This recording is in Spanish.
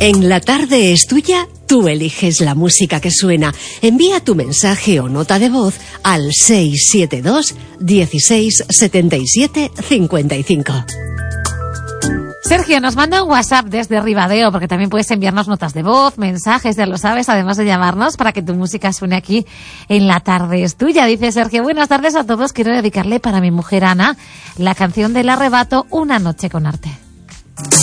En La Tarde es Tuya, tú eliges la música que suena. Envía tu mensaje o nota de voz al 672 16 77 55. Sergio nos manda un WhatsApp desde Ribadeo, porque también puedes enviarnos notas de voz, mensajes, ya lo sabes, además de llamarnos para que tu música suene aquí en La Tarde es Tuya. Dice Sergio, buenas tardes a todos, quiero dedicarle para mi mujer Ana la canción del Arrebato, Una noche con arte.